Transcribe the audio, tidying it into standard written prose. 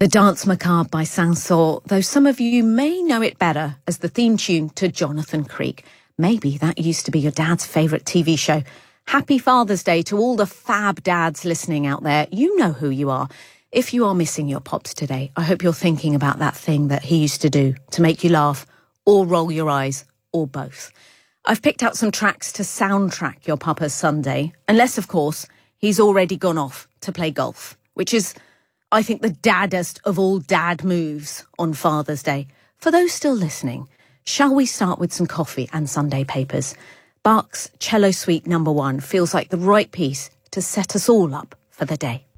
The Dance Macabre by Sansor, though some of you may know it better as the theme tune to Jonathan Creek. Maybe that used to be your dad's favourite TV show. Happy Father's Day to all the fab dads listening out there. You know who you are. If you are missing your pops today, I hope you're thinking about that thing that he used to do to make you laugh or roll your eyes or both. I've picked out some tracks to soundtrack your papa's Sunday, unless, of course, he's already gone off to play golf, which is, I think, the daddest of all dad moves on Father's Day. For those still listening, shall we start with some coffee and Sunday papers? Bach's Cello Suite No. 1 feels like the right piece to set us all up for the day.